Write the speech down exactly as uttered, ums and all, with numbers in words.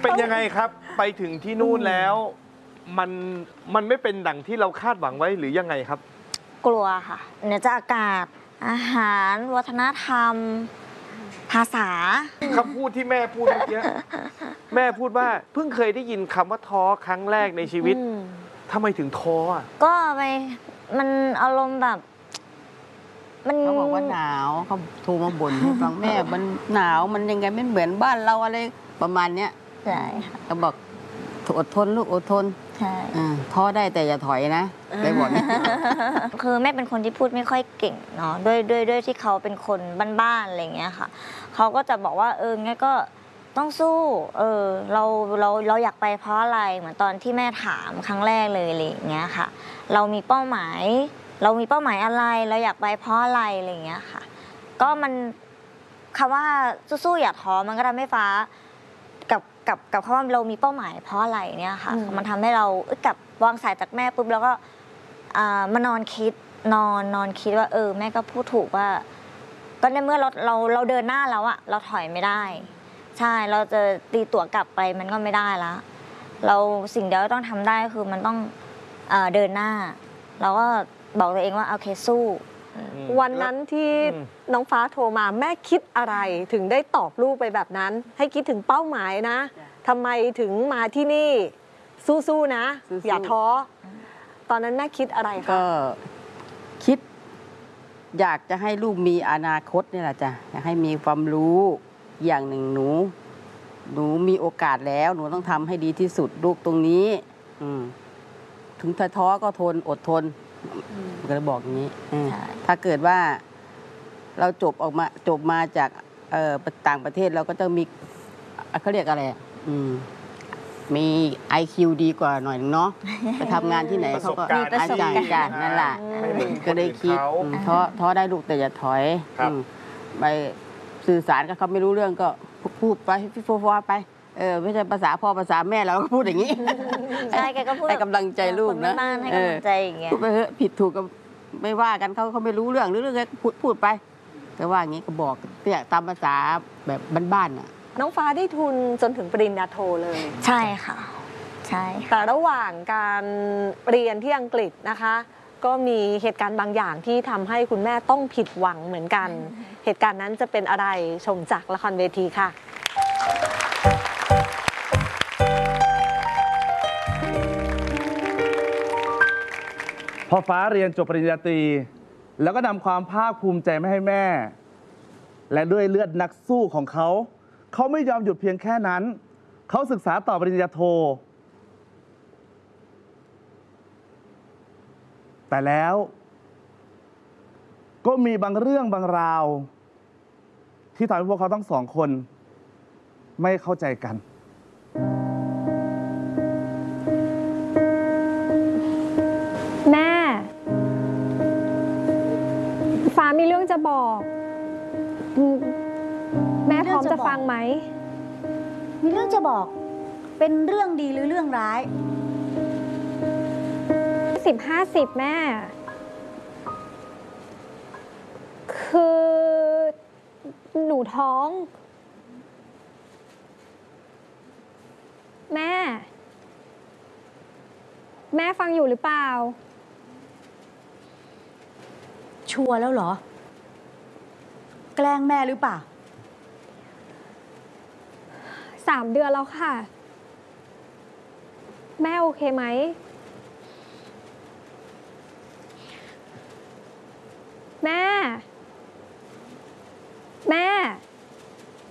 เป็นยังไงครับไปถึงที่นู่นแล้วมันมันไม่เป็นดั่งที่เราคาดหวังไว้หรือยังไงครับกลัวค่ะเนี่ยจะอากาศอาหารวัฒนธรรมภาษาคำพูดที่แม่พูดเมื่อกี้แม่พูดว่าเพิ่งเคยได้ยินคำว่าท้อครั้งแรกในชีวิตทำไมถึงท้ออ่ะก็ไปมันอารมณ์แบบมันเขาบอกว่าหนาวเขาโทรมาบ่นให้ฟังแม่มันหนาวมันยังไงไม่เหมือนบ้านเราอะไรประมาณเนี้ยใช่ค่ะเขาบอกอดทนลูกอดทนใช่ท้อได้แต่อย่าถอยนะไปบอกนี่คือแม่เป็นคนที่พูดไม่ค่อยเก่งเนาะด้วยด้วยด้วยที่เขาเป็นคนบ้านๆอะไรอย่างเงี้ยค่ะเขาก็จะบอกว่าเอองั้นก็ต้องสู้เออเราเราเราอยากไปเพราะอะไรเหมือนตอนที่แม่ถามครั้งแรกเลยอะไรอย่างเงี้ยค่ะเรามีเป้าหมายเรามีเป้าหมายอะไรเราอยากไปเพราะอะไรอะไรอย่างเงี้ยค่ะก็มันคำว่าสู้ๆอย่าท้อมันก็ทำให้ฟ้ากับกับกับคำว่าเรามีเป้าหมายเพราะอะไรเนี่ยค่ะมันทำให้เรากับวางสายจากแม่ปุ๊บแล้วก็มานอนคิดนอนนอนคิดว่าเออแม่ก็พูดถูกว่าก็ในเมื่อเราเราเราเดินหน้าแล้วอะเราถอยไม่ได้ใช่เราจะตีตั๋วกลับไปมันก็ไม่ได้แล้วเราสิ่งเดียวที่ต้องทำได้คือมันต้องเดินหน้าเราก็บอกตัวเองว่าโอเคสู้วันนั้นที่น้องฟ้าโทรมาแม่คิดอะไรถึงได้ตอบลูกไปแบบนั้นให้คิดถึงเป้าหมายนะทำไมถึงมาที่นี่สู้ๆนะอย่าท้อตอนนั้นแม่คิดอะไรคะก็คิดอยากจะให้ลูกมีอนาคตนี่แหละจ้ะอยากให้มีความรู้อย่างหนึ่งหนูหนูมีโอกาสแล้วหนูต้องทำให้ดีที่สุดลูกตรงนี้ถึงท้อก็ทนอดทนก็เลยบอกอย่างนี้ถ้าเกิดว่าเราจบออกมาจบมาจากต่างประเทศเราก็จะมีเขาเรียกอะไรมี ไอ คิว ดีกว่าหน่อยนึงเนาะไปทำงานที่ไหนเขาก็อาจารย์กันนั่นแหละก็ได้คิดท้อท้อได้ลูกแต่อย่าถอยไปสื่อสารกับเขาไม่รู้เรื่องก็พูดไปพี่โฟฟาไปเออไม่ใช่ภาษาพ่อภาษาแม่เราก็พูดอย่างนี้ใช่แกก็พูดให้กำลังใจลูกนะให้กำลังใจอย่างเงี้ยพูดไปเถอะผิดถูกก็ไม่ว่ากันเขาเขาไม่รู้เรื่องหรือเรื่องพูดพูดไปแต่ว่าอย่างนี้ก็บอกเนี่ยตามภาษาแบบบ้านๆน่ะน้องฟ้าได้ทุนจนถึงปริญญาโทเลยใช่ค่ะใช่แต่ระหว่างการเรียนที่อังกฤษนะคะก็มีเหตุการณ์บางอย่างที่ทำให้คุณแม่ต้องผิดหวังเหมือนกันเหตุการณ์นั้นจะเป็นอะไรชมจากละครเวทีค่ะพอฟ้าเรียนจบปริญญาตรีแล้วก็นำความภาคภูมิใจมาให้แม่และด้วยเลือดนักสู้ของเขาเขาไม่ยอมหยุดเพียงแค่นั้นเขาศึกษาต่อปริญญาโทแต่แล้วก็มีบางเรื่องบางราวที่ทำให้พวกเขาทั้งสองคนไม่เข้าใจกันแม่ฟ้ามีเรื่องจะบอกแม่พร้อมจะฟังไหมมีเรื่องจะบอกเป็นเรื่องดีหรือเรื่องร้ายสิบห้าสิบแม่คือหนูท้องแม่แม่ฟังอยู่หรือเปล่าชัวร์แล้วเหรอแกล้งแม่หรือเปล่าสามเดือนแล้วค่ะแม่โอเคไหมแม่